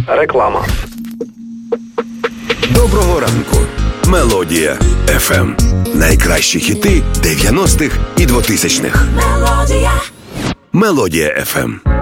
Реклама. Доброго ранку. Мелодія FM. Найкращі хіти 90-х і 2000-х. Мелодія FM.